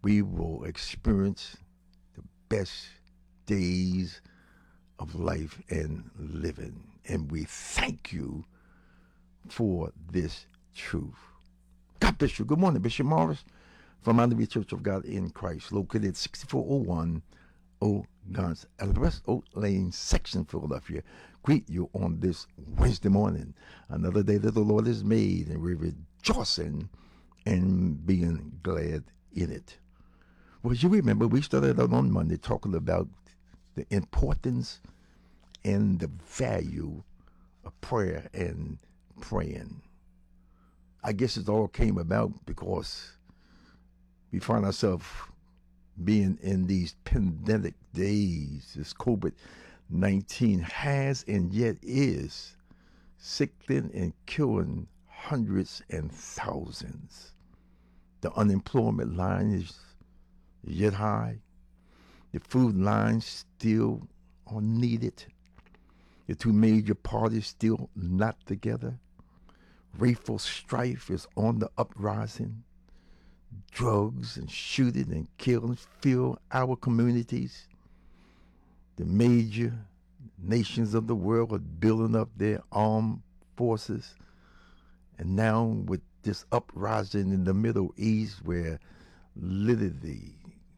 we will experience the best days of life and living. And we thank you for this truth. God bless you. Good morning, Bishop Morris from Mount Church of God in Christ, located at 6401 Old Guns West Oak Lane section, Philadelphia. Greet you on this Wednesday morning, another day that the Lord has made, and we're rejoicing and being glad in it. Well, you remember we started out on Monday talking about the importance and the value of prayer and praying. I guess it all came about because we find ourselves being in these pandemic days. This COVID-19 has and yet is sickening and killing hundreds and thousands. The unemployment line is yet high. The food lines still are needed. The two major parties still not together. Racial strife is on the uprising. Drugs and shooting and killing fill our communities. The major nations of the world are building up their armed forces. And now with this uprising in the Middle East, where literally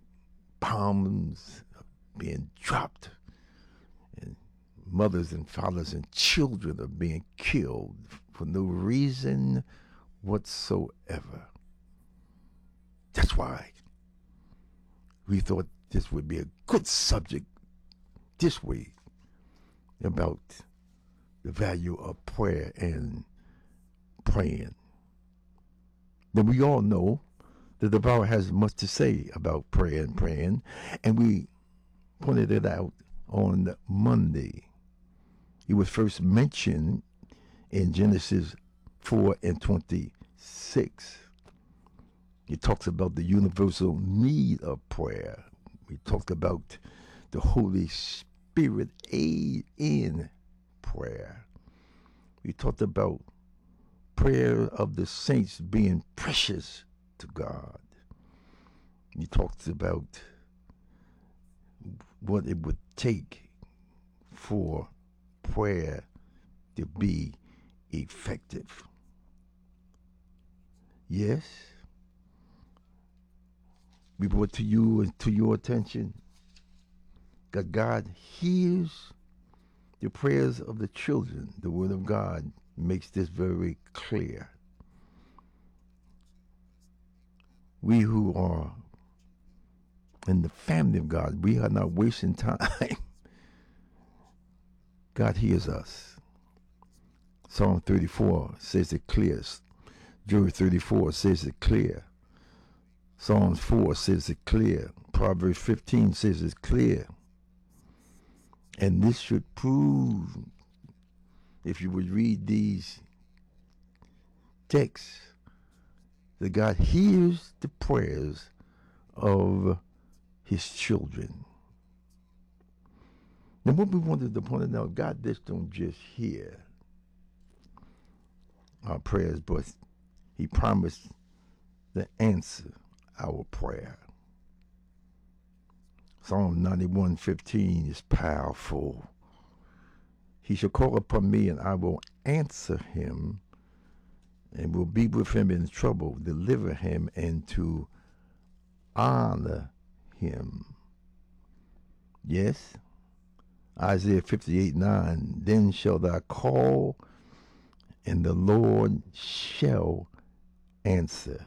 bombs are being dropped and mothers and fathers and children are being killed for no reason whatsoever. That's why we thought this would be a good subject this week about the value of prayer and praying. Now, we all know that the Bible has much to say about prayer and praying, and we pointed it out on Monday. It was first mentioned in Genesis 4 and 26. It talks about the universal need of prayer. We talked about the Holy Spirit aid in prayer. We talked about prayer of the saints being precious to God. We talked about what it would take for prayer to be effective. Yes, we brought to you and to your attention that God hears the prayers of the children. The Word of God makes this very clear. We who are in the family of God, we are not wasting time. God hears us. Psalm 34 says it clear. Job 34 says it clear. Psalms 4 says it clear. Proverbs 15 says it's clear. And this should prove, if you would read these texts, that God hears the prayers of his children. Now, what we wanted to point out, God just don't just hear our prayers, but he promised to answer our prayer. Psalm 91:15 is powerful. He shall call upon me, and I will answer him, and will be with him in trouble, deliver him, and to honor him. Yes, Isaiah 58:9. Then shall thou call, and the Lord shall answer.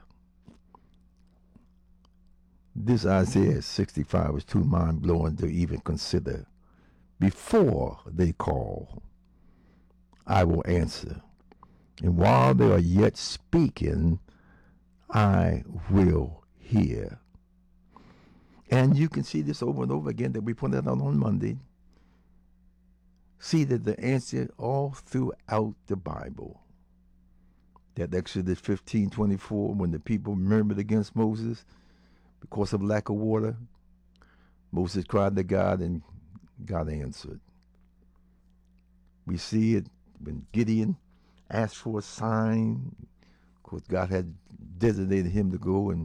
This Isaiah 65 is too mind-blowing to even consider. Before they call, I will answer. And while they are yet speaking, I will hear. And you can see this over and over again that we pointed out on Monday. See that the answer all throughout the Bible. That Exodus 15:24, when the people murmured against Moses because of lack of water, Moses cried to God and God answered. We see it when Gideon asked for a sign. Of course, God had designated him to go and